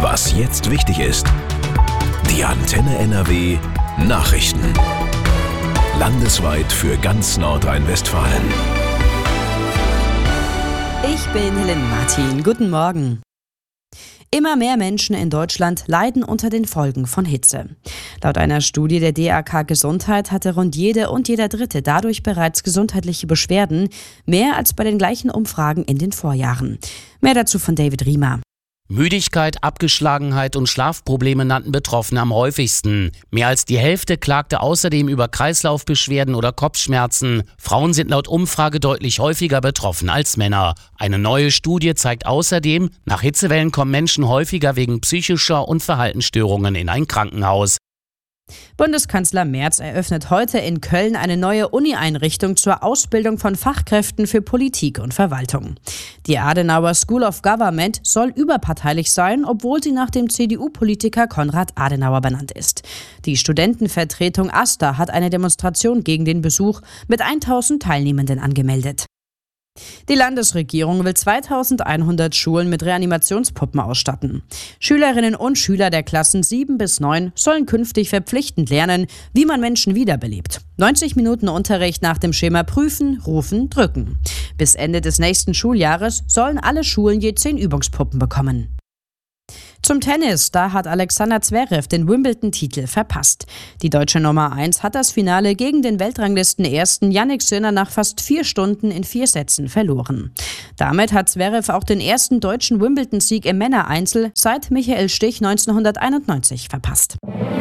Was jetzt wichtig ist. Die Antenne NRW Nachrichten. Landesweit für ganz Nordrhein-Westfalen. Ich bin Helene Martin. Guten Morgen. Immer mehr Menschen in Deutschland leiden unter den Folgen von Hitze. Laut einer Studie der DAK Gesundheit hatte rund jede und jeder Dritte dadurch bereits gesundheitliche Beschwerden, mehr als bei den gleichen Umfragen in den Vorjahren. Mehr dazu von David Riemer. Müdigkeit, Abgeschlagenheit und Schlafprobleme nannten Betroffene am häufigsten. Mehr als die Hälfte klagte außerdem über Kreislaufbeschwerden oder Kopfschmerzen. Frauen sind laut Umfrage deutlich häufiger betroffen als Männer. Eine neue Studie zeigt außerdem, nach Hitzewellen kommen Menschen häufiger wegen psychischer und Verhaltensstörungen in ein Krankenhaus. Bundeskanzler Merz eröffnet heute in Köln eine neue Uni-Einrichtung zur Ausbildung von Fachkräften für Politik und Verwaltung. Die Adenauer School of Government soll überparteilich sein, obwohl sie nach dem CDU-Politiker Konrad Adenauer benannt ist. Die Studentenvertretung AStA hat eine Demonstration gegen den Besuch mit 1000 Teilnehmenden angemeldet. Die Landesregierung will 2100 Schulen mit Reanimationspuppen ausstatten. Schülerinnen und Schüler der Klassen 7 bis 9 sollen künftig verpflichtend lernen, wie man Menschen wiederbelebt. 90 Minuten Unterricht nach dem Schema Prüfen, Rufen, Drücken. Bis Ende des nächsten Schuljahres sollen alle Schulen je 10 Übungspuppen bekommen. Zum Tennis, da hat Alexander Zverev den Wimbledon-Titel verpasst. Die deutsche Nummer 1 hat das Finale gegen den Weltranglisten-Ersten Jannik Sinner nach fast 4 Stunden in 4 Sätzen verloren. Damit hat Zverev auch den ersten deutschen Wimbledon-Sieg im Männereinzel seit Michael Stich 1991 verpasst.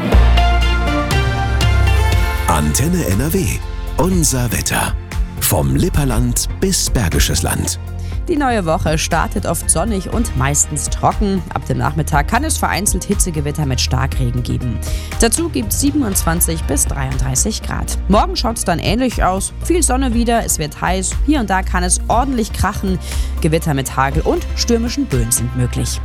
Antenne NRW. Unser Wetter. Vom Lipperland bis Bergisches Land. Die neue Woche startet oft sonnig und meistens trocken. Ab dem Nachmittag kann es vereinzelt Hitzegewitter mit Starkregen geben. Dazu gibt es 27 bis 33 Grad. Morgen schaut es dann ähnlich aus. Viel Sonne wieder, es wird heiß. Hier und da kann es ordentlich krachen. Gewitter mit Hagel und stürmischen Böen sind möglich.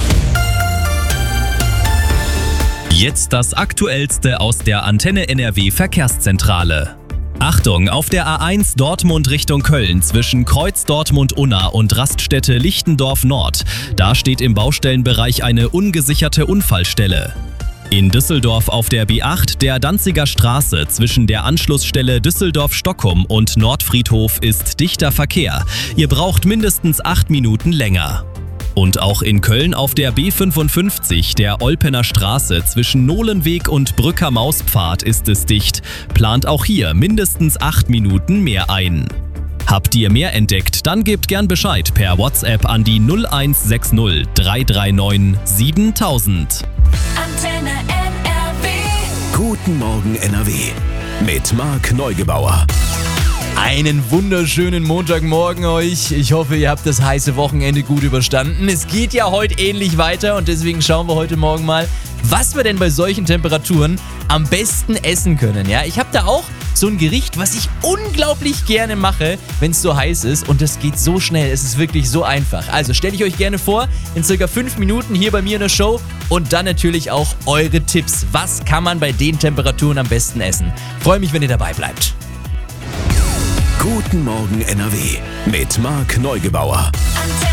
Jetzt das Aktuellste aus der Antenne NRW Verkehrszentrale. Achtung, auf der A1 Dortmund Richtung Köln zwischen Kreuz Dortmund-Unna und Raststätte Lichtendorf Nord. Da steht im Baustellenbereich eine ungesicherte Unfallstelle. In Düsseldorf auf der B8 der Danziger Straße zwischen der Anschlussstelle Düsseldorf-Stockholm und Nordfriedhof ist dichter Verkehr. Ihr braucht mindestens 8 Minuten länger. Und auch in Köln auf der B55, der Olpener Straße zwischen Nohlenweg und Brücker Mauspfad ist es dicht. Plant auch hier mindestens 8 Minuten mehr ein. Habt ihr mehr entdeckt, dann gebt gern Bescheid per WhatsApp an die 0160 339 7000. Antenne NRW. Guten Morgen NRW. Mit Marc Neugebauer. Einen wunderschönen Montagmorgen euch. Ich hoffe, ihr habt das heiße Wochenende gut überstanden. Es geht ja heute ähnlich weiter und deswegen schauen wir heute Morgen mal, was wir denn bei solchen Temperaturen am besten essen können. Ja, ich habe da auch so ein Gericht, was ich unglaublich gerne mache, wenn es so heiß ist und das geht so schnell. Es ist wirklich so einfach. Also stelle ich euch gerne vor, in circa 5 Minuten hier bei mir in der Show und dann natürlich auch eure Tipps. Was kann man bei den Temperaturen am besten essen? Freue mich, wenn ihr dabei bleibt. Guten Morgen NRW mit Marc Neugebauer.